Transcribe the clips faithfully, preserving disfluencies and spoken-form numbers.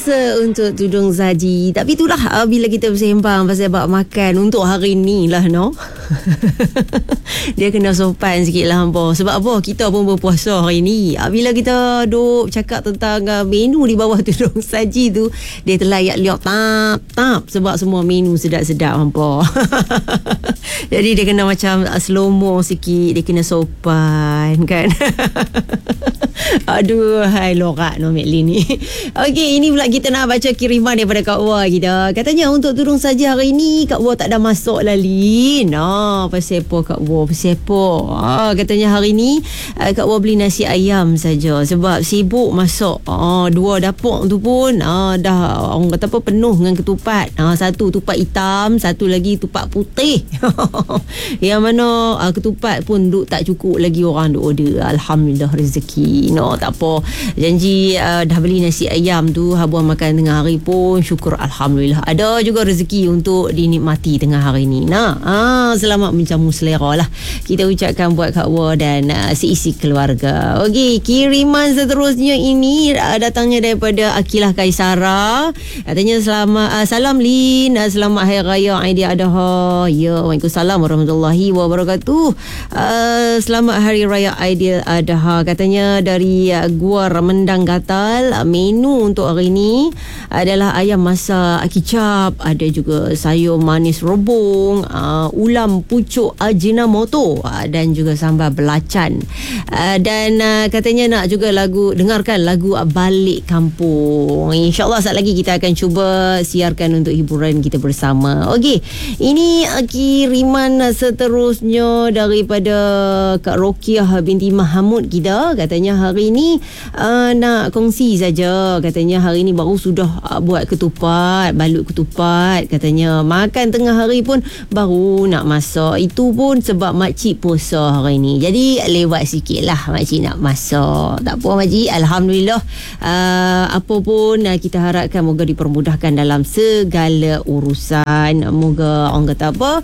masa untuk tudung saji. Tapi itulah uh, bila kita bersembang pasal bab makan untuk hari ni lah, no. Dia kena sopan sikit lah hampa. Sebab apa? Kita pun berpuasa hari ni. uh, Bila kita duk cakap tentang uh, menu di bawah tudung saji tu, dia terlayak liok tap tap sebab semua menu sedap-sedap hampa. Jadi dia kena macam uh, slow mo sikit. Dia kena sopan kan. Aduh, hai lorak no Mek Lin ni. Okey, ini pula kita nak baca kiriman daripada Kak Wah kita. Katanya untuk tudung saja hari ni Kak Wah tak ada masuk lah Lin. Ah, pasal apa Kak Wah? Pasal apa? Ah, katanya hari ni Kak Wah beli nasi ayam saja sebab sibuk masak. Ah, dua dapur tu pun ah, dah orang kata apa penuh dengan ketupat. Ah, satu tupat hitam, satu lagi tupat putih. Yang mana ah, ketupat pun duk tak cukup lagi orang duk order. Alhamdulillah rezeki. No, tak apa. Janji uh, dah beli nasi ayam tu, habuan makan tengah hari pun syukur Alhamdulillah. Ada juga rezeki untuk dinikmati tengah hari ni. Nah, ah, selamat menjamu selera lah. Kita ucapkan buat Kak Wah dan uh, seisi keluarga. Okey, kiriman seterusnya ini uh, datangnya daripada Akilah Kaisara. Katanya selamat uh, salam Lin, uh, selamat Hari Raya Aidiladha. Ya, Waalaikumsalam warahmatullahi wabarakatuh. Uh, selamat Hari Raya Aidiladha. Katanya dari Gua Remendang Gatal, menu untuk hari ni adalah ayam masak kicap, ada juga sayur manis rebung, uh, ulam pucuk ajinomoto uh, dan juga sambal belacan. Uh, dan uh, katanya nak juga lagu, dengarkan lagu Balik Kampung. InsyaAllah saat lagi kita akan cuba siarkan untuk hiburan kita bersama. Okey, ini uh, kiriman seterusnya daripada Kak Rokiah binti Mahmud kita. Katanya hari ni uh, nak kongsi saja. Katanya hari ni baru sudah uh, buat ketupat, balut ketupat. Katanya makan tengah hari pun baru nak masak. Itu pun sebab makcik puasa hari ni. Jadi lewat sikit lah makcik nak masak. Tak apa makcik, Alhamdulillah. uh, Apa pun uh, kita harapkan moga dipermudahkan dalam segala urusan. Moga orang kata apa,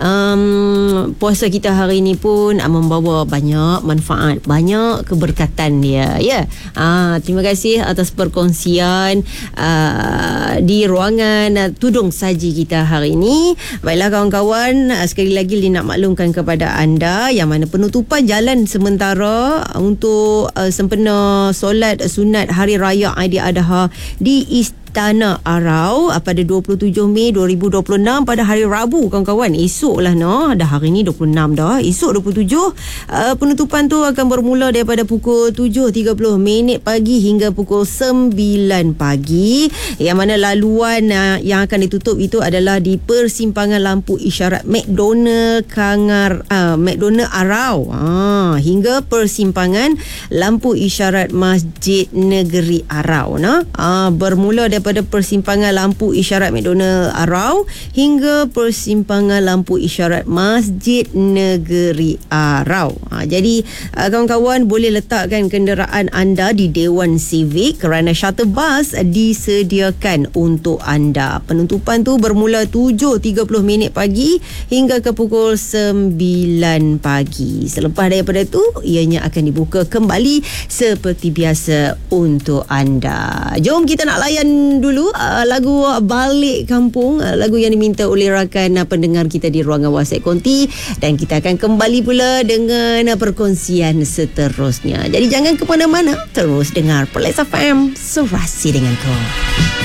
um, puasa kita hari ni pun uh, membawa banyak manfaat, banyak keberkatan dia. Ya, ah, terima kasih atas perkongsian uh, di ruangan uh, tudung saji kita hari ini. Baiklah kawan-kawan, uh, sekali lagi Lin nak maklumkan kepada anda yang mana penutupan jalan sementara untuk uh, sempena solat sunat Hari Raya Aidiladha di Istana Tanah Arau pada dua puluh tujuh Mei dua ribu dua puluh enam pada hari Rabu kawan-kawan. Esok lah no. Dah hari ni dua puluh enam dah. Esok dua puluh tujuh uh, penutupan tu akan bermula daripada pukul tujuh tiga puluh minit pagi hingga pukul sembilan pagi. Yang mana laluan uh, yang akan ditutup itu adalah di persimpangan lampu isyarat McDonald Kangar uh, McDonald Arau uh, hingga persimpangan lampu isyarat Masjid Negeri Arau. No? Uh, bermula daripada pada persimpangan lampu isyarat McDonald Arau hingga persimpangan lampu isyarat Masjid Negeri Arau. Ha, jadi uh, kawan-kawan boleh letakkan kenderaan anda di Dewan Civic kerana shuttle bus disediakan untuk anda. Penutupan tu bermula tujuh tiga puluh minit pagi hingga ke pukul sembilan pagi. Selepas daripada tu ianya akan dibuka kembali seperti biasa untuk anda. Jom kita nak layan dulu uh, lagu Balik Kampung, uh, lagu yang diminta oleh rakan uh, pendengar kita di ruangan WhatsApp Konti, dan kita akan kembali pula dengan uh, perkongsian seterusnya. Jadi jangan ke mana-mana, terus dengar Perlis F M, serasi dengan kau.